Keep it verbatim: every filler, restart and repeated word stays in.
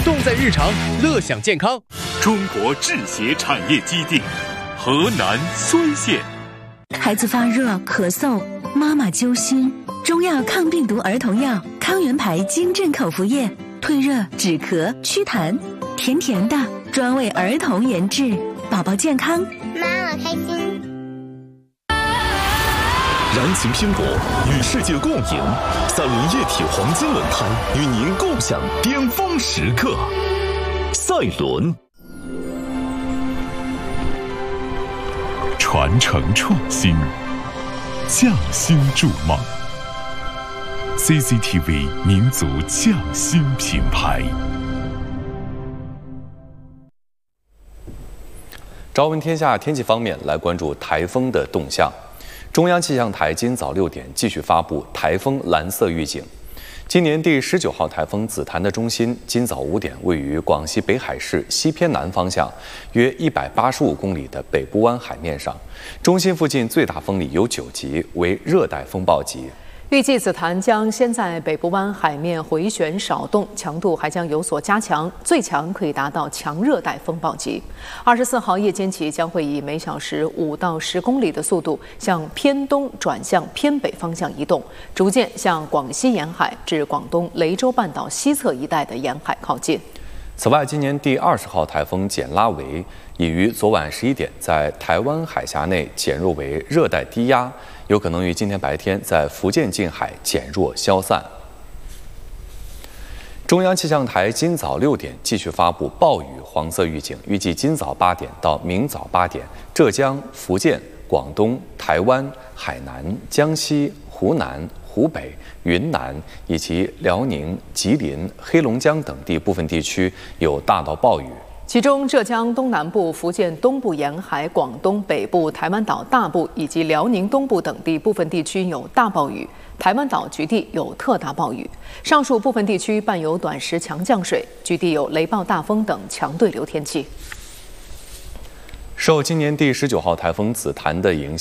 动在日常，乐享健康。 中国制鞋产业基地，河南睢县。 孩子发热、咳嗽，妈妈揪心，中药抗病毒儿童药康源牌金镇口服液，退热、止咳、祛痰，甜甜的，专为儿童研制，宝宝健康， 妈妈开心。 燃情拼搏，与世界共赢。三菱液体黄金轮胎与您共享巅峰时刻。赛轮， 传承创新，匠心筑梦。C C T V 民族匠心品牌。 朝闻天下天气方面，来关注台风的动向。中央气象台今早六点继续发布台风蓝色预警。今年第十九号台风紫檀的中心今早五点位于广西北海市西偏南方向，约一百八十五公里的北部湾海面上。中心附近最大风力有九级，为热带风暴级。 预计紫檀将先在北部湾海面回旋少动，强度还将有所加强，最强可以达到强热带风暴级。二十四号夜间起将会以每小时五到十公里的速度向偏东转向偏北方向移动，逐渐向广西沿海至广东雷州半岛西侧一带的沿海靠近。 此外，今年第二十号台风简拉维已于昨晚十一点在台湾海峡内减弱为热带低压，有可能于今天白天在福建近海减弱消散。中央气象台今早六点继续发布暴雨黄色预警，预计今早八点到明早八点，浙江、福建、广东、台湾、海南、江西、湖南、湖北、云南以及辽宁、吉林、黑龙江等地部分地区有大到暴雨。 其中，浙江东南部、福建东部沿海、广东北部、台湾岛大部以及辽宁东部等地部分地区有大暴雨，台湾岛局地有特大暴雨。上述部分地区伴有短时强降水，局地有雷暴大风等强对流天气。 受今年第十九号台风紫檀的影响。